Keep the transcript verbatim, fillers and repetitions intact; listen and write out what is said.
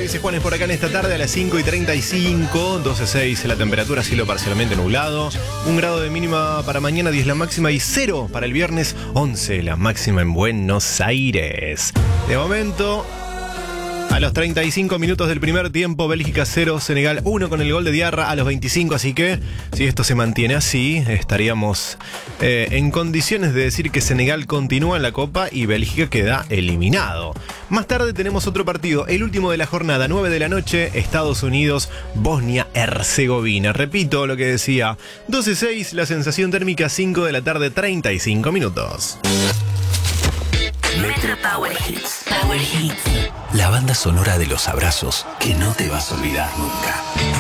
dice Juanes por acá en esta tarde a las cinco y treinta y cinco, doce seis la temperatura, cielo parcialmente nublado, un grado de mínima para mañana, diez la máxima y cero para el viernes, once la máxima en Buenos Aires. De momento, a los treinta y cinco minutos del primer tiempo, Bélgica cero, Senegal uno con el gol de Diarra a los veinticinco, así que si esto se mantiene así, estaríamos eh, en condiciones de decir que Senegal continúa en la Copa y Bélgica queda eliminado. Más tarde tenemos otro partido, el último de la jornada, nueve de la noche, Estados Unidos, Bosnia-Herzegovina. Repito lo que decía, doce seis, la sensación térmica, cinco de la tarde, treinta y cinco minutos. Metro Power Hits. Power Hits. La banda sonora de los abrazos que no te vas a olvidar nunca.